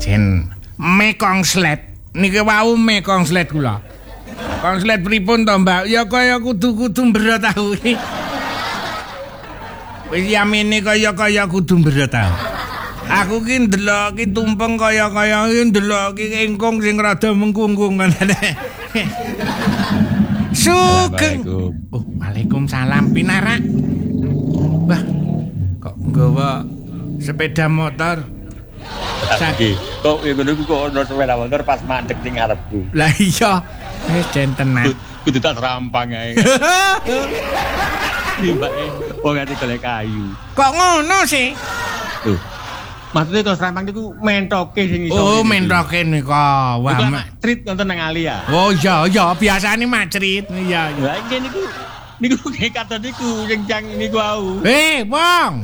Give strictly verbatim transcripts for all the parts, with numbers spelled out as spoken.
Jen mekonslet niki wau mekonslet kula. Konslet pripun to, Mbak? Ya kaya kudu-kudu mbero tahu. Wis yamene kaya-kaya kudu mbero tahu. Aku ki ndelok ki tumpeng kaya-kaya ki ndelok ki engkong sing rada mengkungkung ngene. Sugeng. Oh, Waalaikumsalam Pinara. Wah, kok nggawa sepeda motor? Saiki kok ngono iku kok ono sepeda motor pas mandek ning ngarepku. Lah iya, wis jentenan. Kudu tak rampang ae. Timbake wong ati golek kayu. Kok ngono sih? Tuh. Maksudnya terus rampang niku mentoke sing iso. Oh, mentoke nika. Wah, treat nonton nang Ali ya. Oh iya, iya biasane macrit. Iya, iya. Lah iki niku niku kayak kata niku sing jang niku au. Eh, Bang.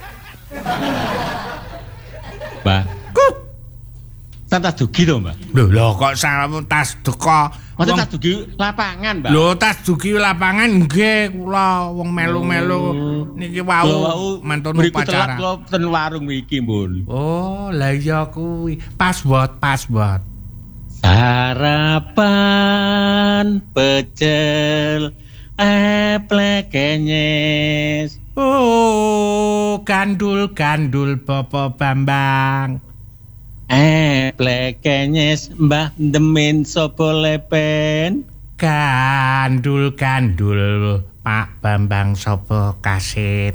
Mbak. Kut. Tas dugi to, Mbak? Lho, lho kok salah tas duka. Masa tas dugi lapangan, Mbak? Lho, tas dugi lapangan nggih kula wong melu-melu niki wau mantun upacara. Kula ten warung iki, Mbun. Oh, lah iya kuwi. Password, password. Sarapan pecel Eplekenyes. Oh, gandul-gandul Bapak Bambang. Eplekenyes Mbah Demin sapa lepen. Gandul-gandul Pak Bambang sapa kasit.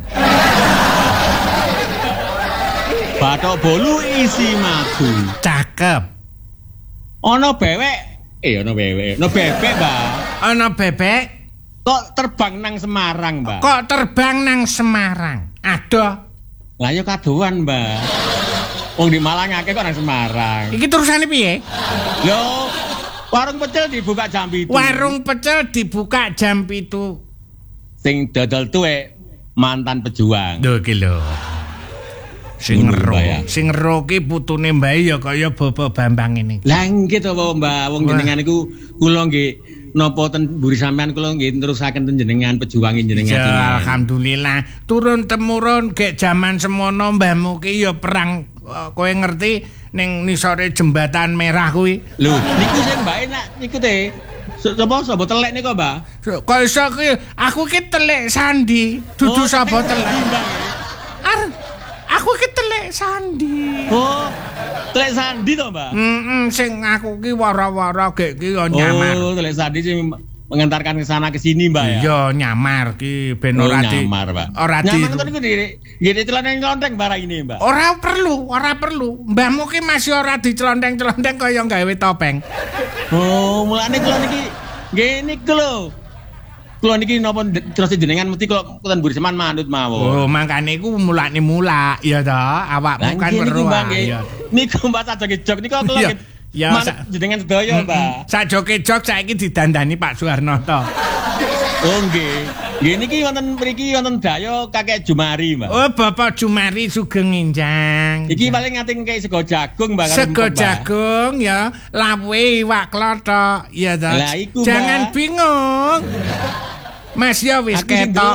Bathok bolu isi madu. Cakep. Ana bewek. Eh ana bewek. Ana bebek, Mbah. Ana bebek. Kok terbang nang Semarang, Mbak? Kok terbang nang Semarang? Aduh. Lah ya kadoan, Mbak. Wong di Malang akeh kok nang Semarang. Iki terusane piye? Yo, warung pecel dibuka jam pitu. Warung pecel dibuka jam pitu. Sing dodol tuwek mantan pejuang. Lho iki lho. Sing ngero, sing ngero ki putune Mbak ya kaya Bapak Bambang ini. Lah nggih to, Mbak. Wong jenengan iku kula nggih napa ten mburi sampean kula nggih nerusaken ten jenengan pejuangin jenengan. Ya alhamdulillah turun temurun gek jaman semono mbahmu ki ya perang kowe ngerti ning nisore jembatan merah kuwi. Lho niku sing mbake nak niku te sapa sapa telek niku Mbak? Kok iso ki aku ki telek Sandi dudu oh, sapa telek. Ar aku ki telek Sandi. Oh telek Sandi to Mbak? Heeh sing aku ki wara-wara gek ki yo nyamar. Oh telek Sandi sing mengantarkan ke sana ke sini Mbak ya. Iya nyamar ki ben oh, ora di nyamar Mbak. Ora di. Nyamar niku nggih celana nyonteng barang ini Mbak. Ora perlu, ora perlu. Mbahmu ki masih ora dicelonteng-celonteng kaya gawe topeng. Oh, mulane kula niki nggih niku lho. Kula niki napa terus jenengan mesti kula kutan mburi seman manut mawon. Oh, mangkane iku mulane mulak ya to, awakmu kan weruh. Niku Mbak sajoge jog niku kula ya jenengan sedaya Mbak. Sajoge jog saiki didandani Pak Suharnoto. Oh nggih. Nggih niki wonten mriki wonten daya Kakek Jumari, Mbak. Oh, Bapak Jumari sugeng enjang. Iki paling ngating kaya sego jagung, Mbak. Sego jagung ya, lawuhe iwak klothok, ya to. Jangan bingung. Mas ya wis ketok.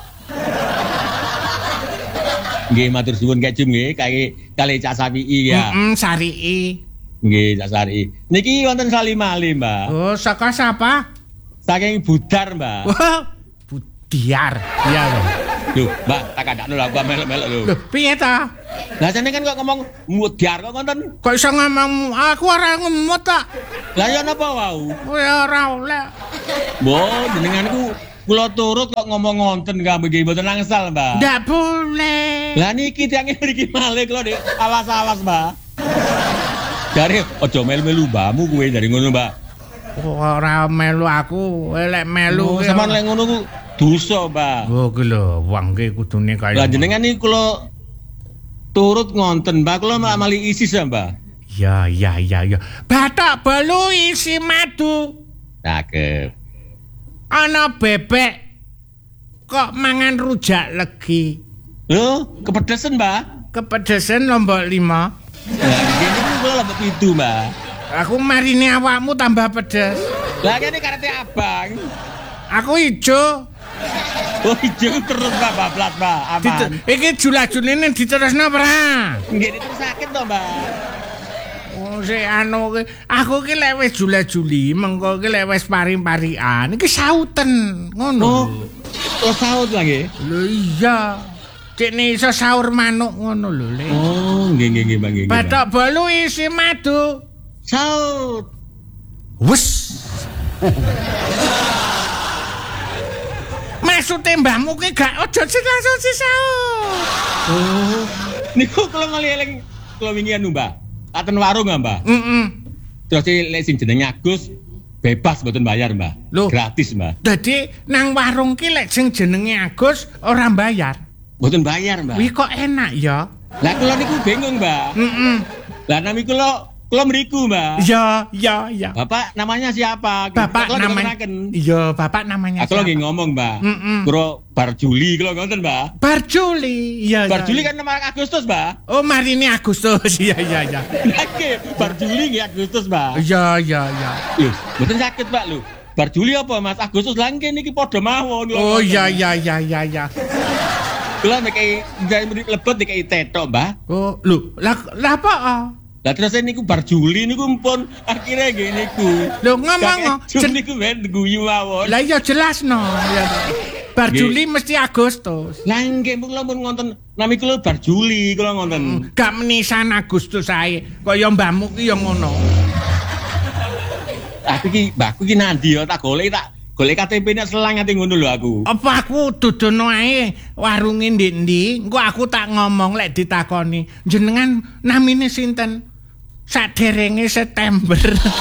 Nggih matur suwun Kak Jum nggih, kali kali Cak Sapii ya. Heeh, Sarii. Nggih, Cak Sari. Niki wonten Salimali, Mbak. Oh, saka sapa? Saking Budar, Mbak. Wah, Budiar. Iya lho. Lho, Mbak, tak kandakno lho aku melok-melok lho. Lho, piye ta? Lah jane kan kok ngomong Budiar kok ngoten. Kok iso ngomong aku ora ngemut ta? Lah ya napa wau? Ya ora oleh. Mbok jenengan iku kula turut kok ngomong ngonten nggih mboten angsal, Mbak. Ndak boleh. Lah niki tiange mriki malih kula dik awas-awas, Mbak. Dari aja melu-melu mbahmu kowe dari ngono, Mbak. Ora melu aku, lek melu oh, sampean lek ngono ku dosa, Mbak. Oh, ki lho, wong ki kudune kaya. Lah jenengan iki kula turut ngonten, Mbak. Kula malah mali isis ya, Mbak. Ya, ya, ya, ya. Bathok bolu isi madu. Cakep. Ana bebek kok mangan rujak legi. Lho, kepedesen, Mbak. Kepedesen lombok lima. Lah ngene iki kula lombok pitu, Mbak. Aku marine awakmu tambah pedes. Lah kene karete abang. Aku ijo. Oh, ijo terus Mbak bablas, Mbak. Aman. Iki jula-juline diterusno ora? Nggih diterusaken to, Mbak. Oh, sik anu ki, aku ki lek wis jule-juli, mengko ki lek wis pari-parian, iki sauten, ngono. Oh, oh saut lagi. Lho iya. Cekne iso sahur manuk ngono lho, Le. Oh, nggih nggih nggih, Bang. Bathok bolu isi madu. Saut. Wes. Maksude mbahmu ki gak aja langsung sahur. Oh, niku kula ngeling kula wingi anu, Mbah. Aten warung, Mbah. Heeh. Terus lek sing jenenge Agus bebas mboten bayar, Mbah. Loh. Gratis, Mbah. Dadi nang warung ki lek sing jenenge Agus ora bayar. Mboten bayar, Mbah. Wih kok enak ya. Lah kula niku bingung, Mbah. Heeh. Lah nami kula kula mriku, Mbah. Ya, ya, ya. Bapak namanya siapa? Bapak Kula namanya. diterangken. Iya, bapak namanya Aku siapa? lagi ngomong, Mbah. Mm-mm. Kuro bar Juli kula ngoten, Mbah. Bar Juli. Iya, Bar iya. Juli kan nama Agustus, Mbah. Oh, mari ini Agustus. Iya, iya, iya. Oke, bar Juli nggih Agustus, Mbah. Iya, iya, iya. Lho, mboten sakit, Pak, lho. Bar Juli apa, Mas? Agustus lah nggih niki padha mawon. kula Oh, ngoten. iya, iya, iya, iya, iya. Kula nek lebet nek tetok, Mbah. Oh, lho, lah lah apa? ah? Lah terus niku bar Juli niku mpun akhirnya nggih niku. Lho, ngomong Juli niku ben guyu mawon. Lah iya jelas no. Ya. Bar Nggih. Juli mesti Agustus. Lah nggih kula pun ngonten nami kula bar Juli kula ngonten. Gak menisan Agustus ae. Kaya mbahmu ki ya ngono. Aku iki mbahku iki nandi ya tak golek tak golek K T P-ne selang ati ngono lho aku. Apa aku dudono ae warunge ndi-ndi, engko aku tak ngomong lek ditakoni, jenengan namine sinten? Saderenge September.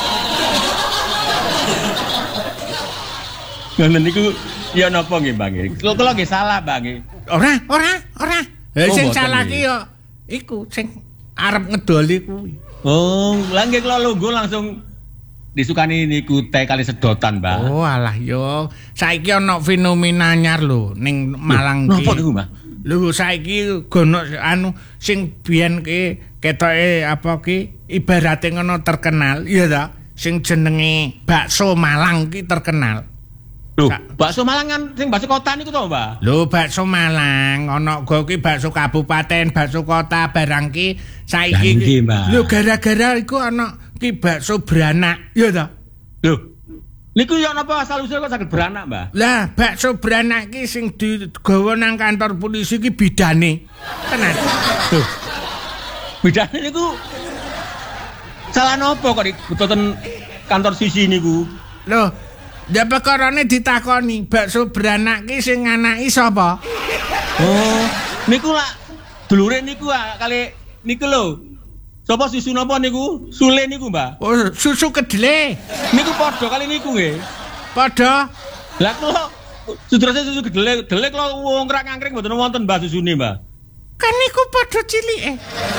Ngoten niku ya napa nggih, Bang? Kula kula nggih salah, Bang. Ora, ora, ora. Eh Oh, sing mboten salah nggih. ki ya iku sing arep ngedoli kuwi. Oh, lah nggih kula lungguh langsung disukani niku teh kali sedotan, Mbak. Oh alah yo, saiki ana fenomena anyar lho ning Malang ki. Napa niku, Mbak? Lho saiki gono anu sing biyen ki ketoke apa ki ibarate ngono terkenal, iya ta? Sing jenenge bakso Malang ki terkenal. Loh, Sa- bakso Malang kan sing bakso kota niku to, Mbak? Lho bakso Malang, ana go ki bakso kabupaten, bakso kota barang ki saiki. Lah, nggih, Mbak. Lho gara-gara iku ana ki bakso beranak, iya ta? Loh. Niku ya napa asal usul kok saged beranak, Mbak? Lah bakso beranak ki sing digawa nang kantor polisi ki bidane. Tenan. Loh. Bedane niku salah napa kok dibutuhkan kantor sisi niku? Loh, ya perkarane ditakoni, bakso beranak ki sing anaki sapa? Oh, niku lah dulure niku ah, kali niku lho. Sapa susu napa niku? Sule niku, Mbak. Oh, susu kedele. Niku padha kali niku nggih. Padha. Lah kula sudrase susu gedele, gedele kula wong krak-angkring mboten wonten Mbak susune, Mbak. Kan niku padha cilike.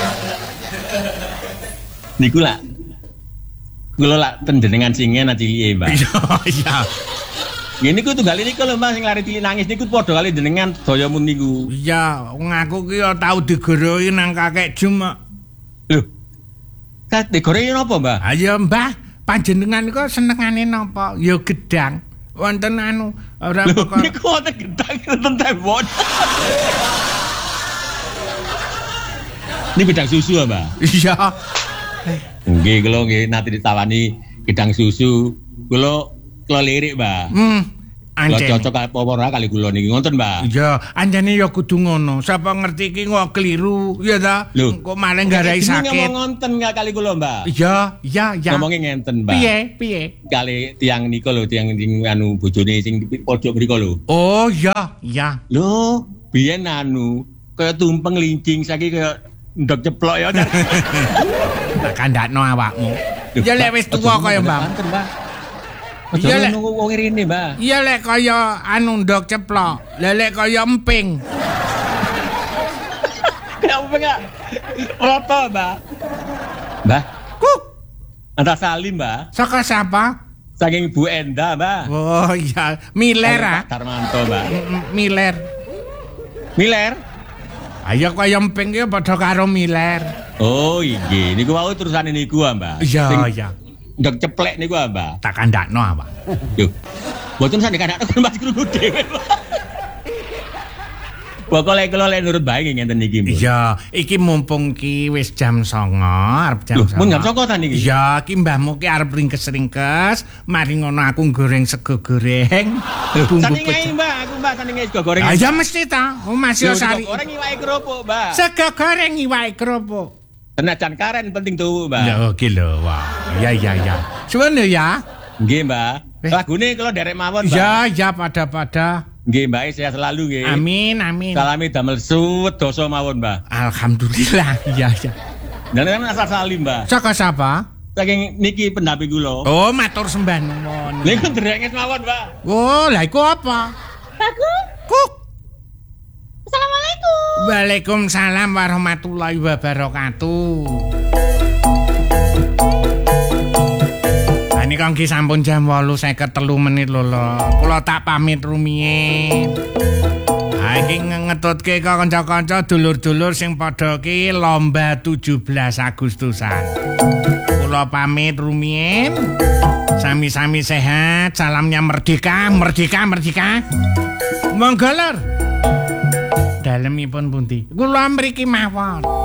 Niku lah. Kula lah tenjenengan singen cilike, Mbak. Iya, iya. Nggih niku tunggal niku lho Mas sing lari cilik nangis niku padha kali jenengan daya mun niku. Iya, wong aku ki ya tau digorohi nang kakek Jum. kok. Lho. Ka digoreng napa, Mbak? Ayo Mbah, panjenengan kok senengane napa? Ya gedang. Wonten anu ora Lho, perkara. niku wonten gedang wonten tembon. Ini gedang susu, ya, Mbak? Iya. Nggih, kula nggih nate ditawani gedang susu. Kula kula lirik, Mbak. Hmm. Kula Anjen. cocok apa ora kali kula niki ngoten, Mbak. Iya, anjane ya kudu ngono. Sapa ngerti iki kok keliru, ya ta? Lho. Kok malah garai Jeneng sakit. ngomong ngoten nggak kali kula, Mbak. Iya, iya, iya. Ngomongnya ngenten, Mbak. Piye, piye? Kali tiang nika lho, tiang sing anu bojone sing pojok mriku lho. Oh, iya, iya. Lho, biyen anu kaya tumpeng lincing saiki kaya ndok ceplok ya. Tak kandakno awakmu. Ya lek wis tuwa kaya Mbak. Iya Iya, lek Lek. nunggu wong rene, Mbak. Iya lek kaya anu ndok ceplok. Lah lek kaya emping. Kenapa enggak? Roto, Mbak. Mbak, Kuk, Anta Salim, Mbak. saka siapa? Saking Bu Enda, Mbak. Oh iya, Miller ah. Pak Darmanto, Mbak. Mm, Miller. Miller. Ayo kaya emping ki padha karo Miller. Oh, iki. Niku wau terusane niku, ah, Mbak. Iya, Sing iya. ndok ceplek niku, ah, Mbak. Tak kandakno apa? Lho. Mboten sane kadang-kadang Mas krungu dhewe, Mbak. Pokoke kula lek nurut bae ngenten niki, Mbok. Iya, iki mumpung ki wis jam songo, arep jam songo. Mun jam songo ta niki? Iya, ki mbahmu ki arep ringkes-ringkes, mari ngono aku goreng sego goreng. Sandinge Mbak, aku Mbak sandinge sego goreng. Ah, ya mesti ta. Oh, Mas yo sari. Sego goreng iwake kerupuk, Mbak. Sego goreng iwake kerupuk. Tenajan karen penting tuh, Mbak. Ya oke lho, wah. Ya ya ya. Suwun ya. Nggih, Mbak. Lagune kula derek mawon, Mbak. Ya, ya pada-pada. Nggih, Mbak, sehat selalu nggih. Amin, amin. Salami damel suwet dosa mawon, Mbak. Alhamdulillah. Iya, ya. Dan asal salim, Mbak. Saka sapa? Saking niki pendamping kula. Oh, matur sembah nuwun. Niku derek mawon, Mbak. Oh, lah iku apa? Bagus. Kuk. Assalamualaikum. Waalaikumsalam warahmatullahi wabarakatuh. Ini kan ki sampun jam wolu seket telu menit lho lho. Kula tak pamit rumiyin. Ha iki ngetutke kok kanca-kanca dulur-dulur sing padha ki lomba tujuh belas Agustusan. Kula pamit rumiyin. Sami-sami sehat, salamnya merdeka, merdeka, merdeka. Monggo lur. Dalemipun pundi? Kula mriki mawon.